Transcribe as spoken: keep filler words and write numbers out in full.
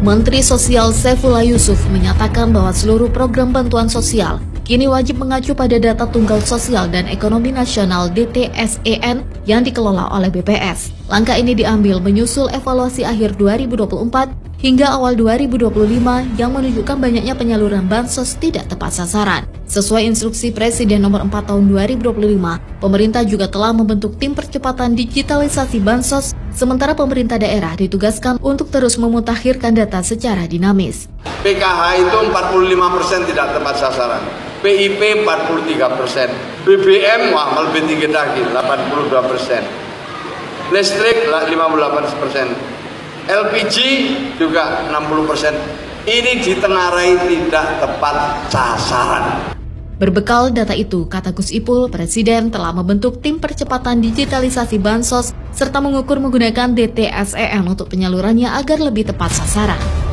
Menteri Sosial Saifullah Yusuf menyatakan bahwa seluruh program bantuan sosial kini wajib mengacu pada data Tunggal Sosial dan Ekonomi Nasional D T S E N yang dikelola oleh B P S. Langkah ini diambil menyusul evaluasi akhir dua ribu dua puluh empat hingga awal dua ribu dua puluh lima yang menunjukkan banyaknya penyaluran bansos tidak tepat sasaran. Sesuai instruksi Presiden nomor empat tahun dua ribu dua puluh lima, pemerintah juga telah membentuk tim percepatan digitalisasi bansos, sementara pemerintah daerah ditugaskan untuk terus memutakhirkan data secara dinamis. P K H itu empat puluh lima persen tidak tepat sasaran, P I P empat puluh tiga persen, B B M wah lebih tinggi lagi delapan puluh dua persen, listrik lima puluh delapan persen, L P G juga enam puluh persen. Ini ditengarai tidak tepat sasaran. Berbekal data itu, kata Gus Ipul, Presiden telah membentuk tim percepatan digitalisasi bansos serta mengukur menggunakan D T S E N untuk penyalurannya agar lebih tepat sasaran.